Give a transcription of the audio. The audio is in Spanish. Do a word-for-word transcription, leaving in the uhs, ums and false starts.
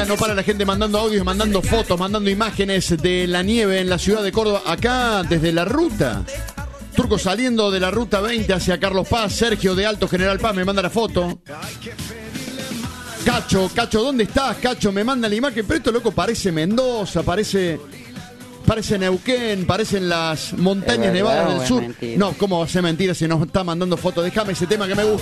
No para la gente mandando audios, mandando fotos, mandando imágenes de la nieve en la ciudad de Córdoba. Acá, desde la ruta. Turco saliendo de la ruta veinte hacia Carlos Paz. Sergio de Alto General Paz me manda la foto. Cacho, Cacho, ¿dónde estás? Cacho, me manda la imagen. Pero esto, loco, parece Mendoza, parece... Parece Neuquén, parecen las montañas nevadas del sur. No, ¿cómo va a ser mentira si nos está mandando fotos? Déjame ese tema que me gusta.